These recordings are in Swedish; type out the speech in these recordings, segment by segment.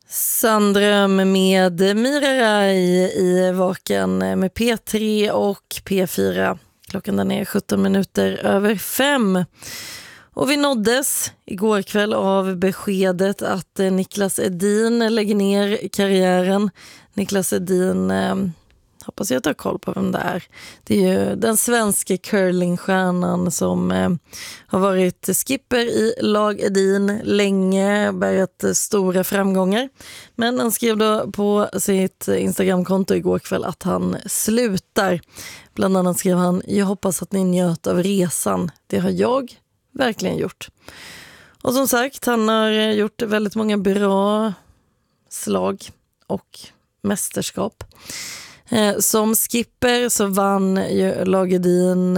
Sandröm med Mirarai i Vaken med P3 och P4. Klockan den är 17 minuter över 5. Och vi nåddes igår kväll av beskedet att Niklas Edin lägger ner karriären. Niklas Edin, hoppas jag att du har koll på vem det är. Det är ju den svenska curlingstjärnan som har varit skipper i lag Edin länge, bärgat stora framgångar. Men han skrev då på sitt Instagramkonto igår kväll att han slutar. Bland annat skrev han: "Jag hoppas att ni njöt av resan. Det har jag verkligen gjort." Och som sagt, han har gjort väldigt många bra slag och mästerskap. Som skipper så vann ju lag Edin,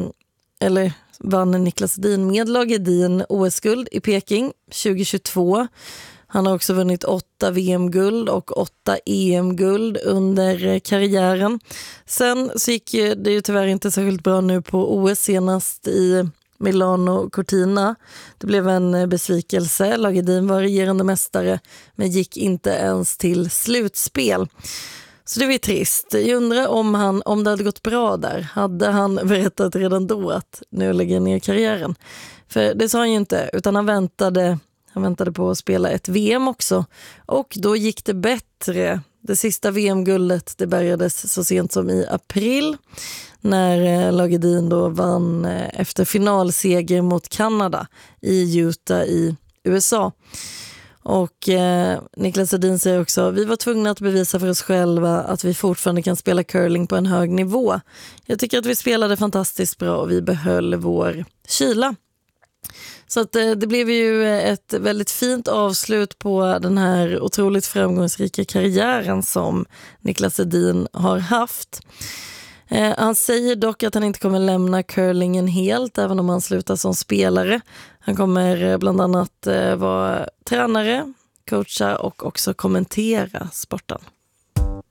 vann Niklas Edin med lag Edin OS-guld i Peking 2022. Han har också vunnit 8 VM-guld och 8 EM-guld under karriären. Sen så gick det ju tyvärr inte särskilt bra nu på OS, senast i Milano Cortina. Det blev en besvikelse. Lag Edin var regerande mästare men gick inte ens till slutspel. Så det var ju trist. Jag undrar om det hade gått bra där. Hade han berättat redan då att nu lägger jag ner karriären? För det sa han ju inte, utan han väntade på att spela ett VM också. Och då gick det bättre. Det sista VM-guldet det bärgades så sent som i april, när lag Edin då vann efter finalseger mot Kanada i Utah i USA. Och Niklas Edin säger också: "Vi var tvungna att bevisa för oss själva att vi fortfarande kan spela curling på en hög nivå. Jag tycker att vi spelade fantastiskt bra och vi behöll vår kyla." Så att det blev ju ett väldigt fint avslut på den här otroligt framgångsrika karriären som Niklas Edin har haft. Han säger dock att han inte kommer lämna curlingen helt, även om han slutar som spelare. Han kommer bland annat vara tränare, coacha och också kommentera sporten.